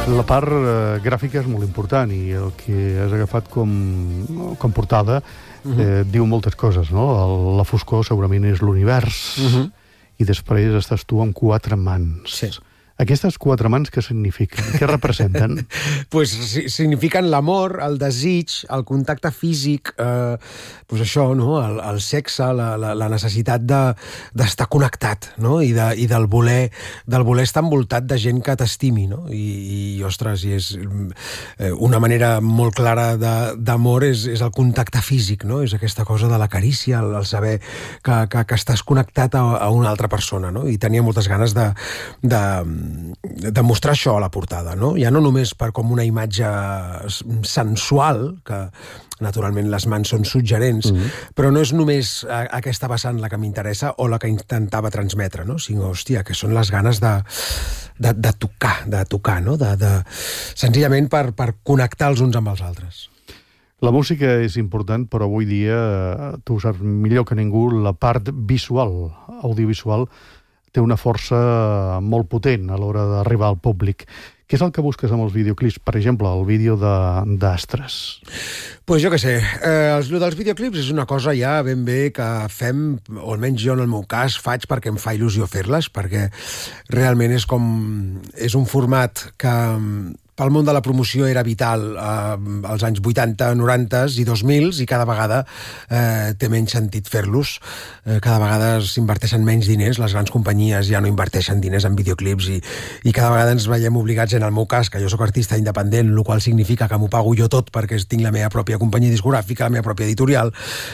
La part gràfica és molt important i el que has agafat com portada diu moltes coses, no? La foscor segurament és l'univers i després estàs tu amb 4 mans. Sí. Aquestes 4 mans què signifiquen? Què representen? Pues signifiquen l'amor, el desig, el contacte físic, pues això, no? El sexe, la necessitat d'estar connectat, no? I del voler estar envoltat de gent que t'estimi, no? I ostres, és una manera molt clara d'amor és el contacte físic, no? És aquesta cosa de la carícia, el saber que estàs connectat a una altra persona, no? I tenia moltes ganes de mostrar això a la portada, no? Ja no només per com una imatge sensual, que naturalment les mans són suggerents, però no és només aquesta vessant la que m'interessa o la que intentava transmetre, no? Sinó, hòstia, que són les ganes de tocar, no? Senzillament per connectar els uns amb els altres. La música és important, però avui dia, tu ho saps millor que ningú, la part visual, audiovisual, té una força molt potent a l'hora d'arribar al públic. Què és el que busques amb els videoclips? Per exemple, el vídeo d'Astres. Pues jo què sé, el dels videoclips és una cosa ja ben bé que fem, o almenys jo en el meu cas faig perquè em fa il·lusió fer-les, perquè realment és un format que pel món de la promoció era vital als anys 80, 90 i 2000 i cada vegada té menys sentit fer-los. Cada vegada s'inverteixen menys diners, les grans companyies ja no inverteixen diners en videoclips i cada vegada ens veiem obligats, en el meu cas, que jo sóc artista independent, el qual significa que m'ho pago jo tot perquè tinc la meva pròpia companyia discogràfica, la meva pròpia editorial,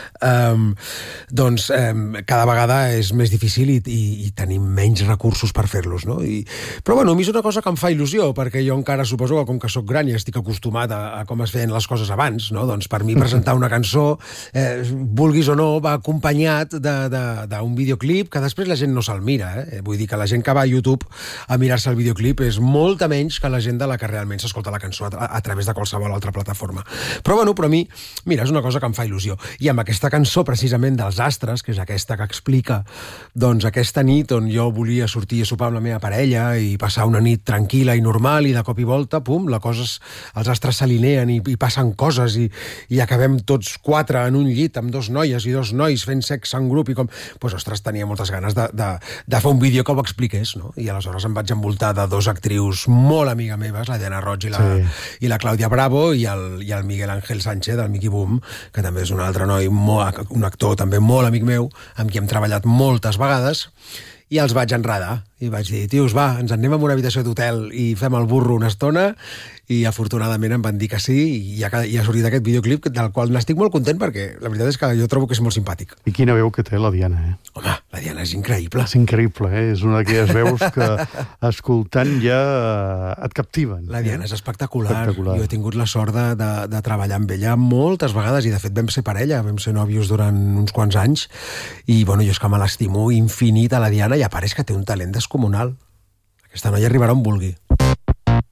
doncs cada vegada és més difícil i tenim menys recursos per fer-los, no? Però bueno, a mi és una cosa que em fa il·lusió, perquè jo encara suposo que com que sóc gran i estic acostumat a com es feien les coses abans, no? Doncs per mi presentar una cançó, vulguis o no, va acompanyat d'un videoclip que després la gent no se'l mira. Vull dir que la gent que va a YouTube a mirar-se el videoclip és molta menys que la gent de la que realment s'escolta la cançó a través de qualsevol altra plataforma. Però bueno, a mi, mira, és una cosa que em fa il·lusió. I amb aquesta cançó, precisament, dels Astres, que és aquesta que explica, doncs, aquesta nit on jo volia sortir a sopar amb la meva parella i passar una nit tranquil·la i normal i de cop i volta, pum, els astres s'alineen i passen coses i acabem tots 4 en un llit amb 2 noies i 2 nois fent sexe en grup i com... Doncs, ostres, tenia moltes ganes de fer un vídeo que ho expliqués, no? I aleshores em vaig envoltar de 2 actrius molt amiga meves, la Diana Roig i la Clàudia Bravo i el Miguel Ángel Sánchez, del Miqui Boom, que també és un altre noi, un actor també molt amic meu, amb qui hem treballat moltes vegades, i els vaig enredar. I vaig dir, tios, va, ens anem a una habitació d'hotel i fem el burro una estona, i afortunadament em van dir que sí, i ha sortit aquest videoclip del qual n'estic molt content perquè la veritat és que jo trobo que és molt simpàtic. I quina veu que té la Diana, Home, la Diana és increïble. És increïble, És una d'aquelles veus que escoltant ja et captiven. La Diana és espectacular. Jo he tingut la sort de treballar amb ella moltes vegades i de fet vam ser parella, vam ser nòvios durant uns quants anys i bueno, jo és que me l'estimo infinit a la Diana i a part és que té un talent descomunal. Aquesta noia arribarà on vulgui.